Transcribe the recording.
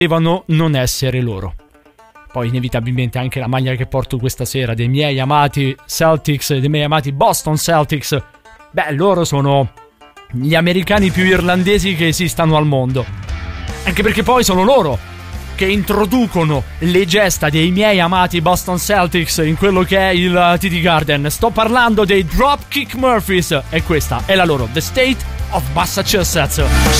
potevano non essere loro. Poi inevitabilmente anche la maglia che porto questa sera dei miei amati Celtics, dei miei amati Boston Celtics. Beh, loro sono gli americani più irlandesi che esistano al mondo. Anche perché poi sono loro che introducono le gesta dei miei amati Boston Celtics in quello che è il TD Garden. Sto parlando dei Dropkick Murphys e questa è la loro The State of Massachusetts.